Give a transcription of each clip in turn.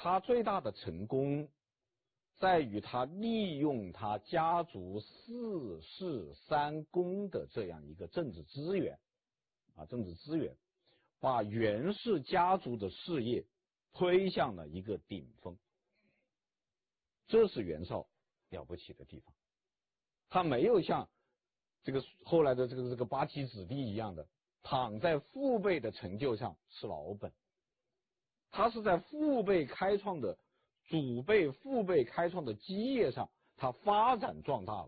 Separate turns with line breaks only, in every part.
他最大的成功在于他利用他家族四世三公的这样一个政治资源，把袁氏家族的事业推向了一个顶峰。这是袁绍了不起的地方，他没有像这个后来的这个八旗子弟一样的躺在父辈的成就上吃老本，他是在父辈开创的祖辈父辈开创的基业上，他发展壮大了。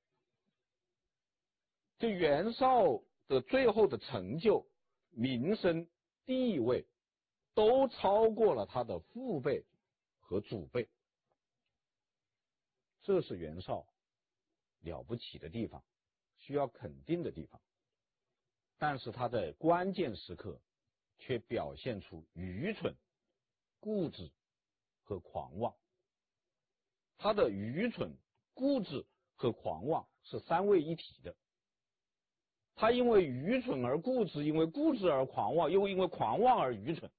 这袁绍的最后的成就、名声、地位，都超过了他的父辈和祖辈。这是袁绍了不起的地方，需要肯定的地方。但是他在关键时刻却表现出愚蠢、固执和狂妄。他的愚蠢、固执和狂妄是三位一体的。他因为愚蠢而固执，因为固执而狂妄，又因为狂妄而愚蠢。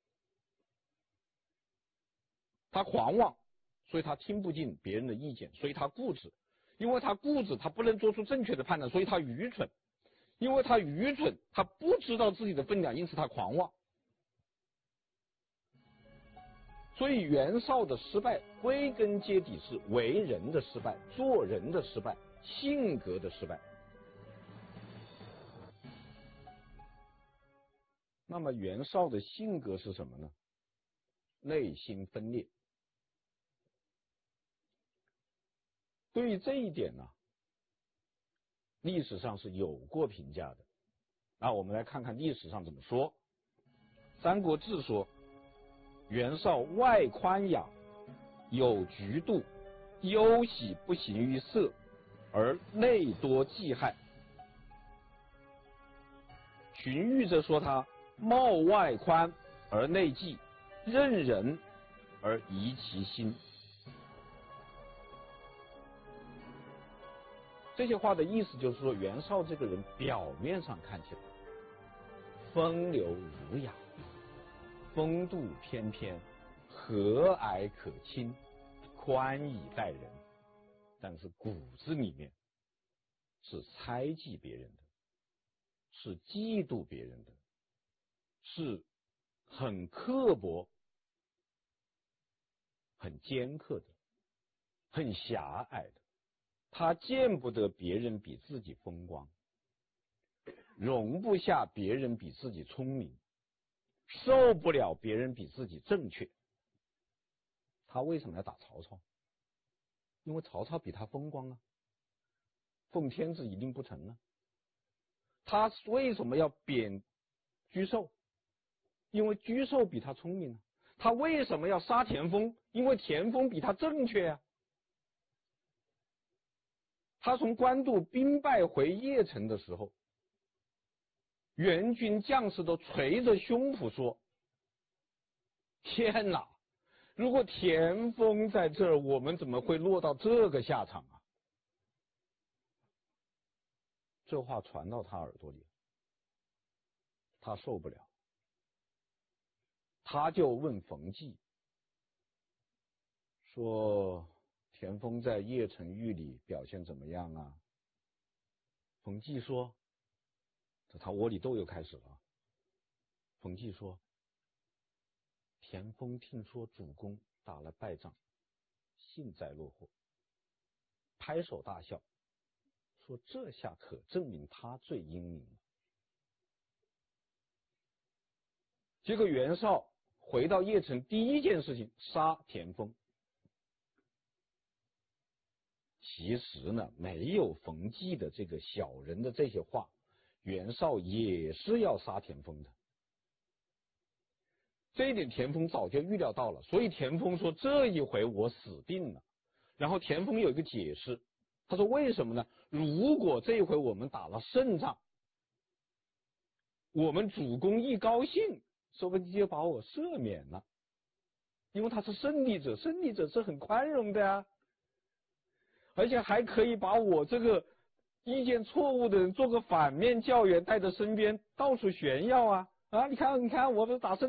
他狂妄，所以他听不进别人的意见，所以他固执。因为他固执，他不能做出正确的判断，所以他愚蠢。因为他愚蠢，他不知道自己的分量，因此他狂妄。所以袁绍的失败归根结底是为人的失败，做人的失败，性格的失败。那么袁绍的性格是什么呢？内心分裂。对于这一点呢，历史上是有过评价的。那我们来看看历史上怎么说。三国志说，袁绍外宽雅，有局度，忧喜不形于色，而内多忌害。荀彧则说他貌外宽而内忌，任人而疑其心。这些话的意思就是说，袁绍这个人表面上看起来风流儒雅，风度翩翩，和蔼可亲，宽以待人，但是骨子里面是猜忌别人的，是嫉妒别人的，是很刻薄、很尖刻的，很狭隘的。他见不得别人比自己风光，容不下别人比自己聪明，受不了别人比自己正确。他为什么要打曹操？因为曹操比他风光啊，奉天子一定不成啊。他为什么要贬沮授？因为沮授比他聪明啊。他为什么要杀田丰？因为田丰比他正确啊。他从官渡兵败回邺城的时候，援军将士都捶着胸脯说：天哪，如果田丰在这儿，我们怎么会落到这个下场啊？这话传到他耳朵里，他受不了，他就问冯骥说：田丰在邺城狱里表现怎么样啊？冯骥说，他窝里斗又开始了。冯骥说，田丰听说主公打了败仗，幸灾乐祸，拍手大笑，说这下可证明他最英明了。结果袁绍回到邺城，第一件事情杀田丰。其实呢，没有冯骥的这个小人的这些话，袁绍也是要杀田丰的。这一点田丰早就预料到了，所以田丰说这一回我死定了。然后田丰有一个解释，他说为什么呢？如果这一回我们打了胜仗，我们主公一高兴，说不定就把我赦免了，因为他是胜利者，胜利者是很宽容的呀。而且还可以把我这个意见错误的人做个反面教员，带着身边到处炫耀啊！你看我们打胜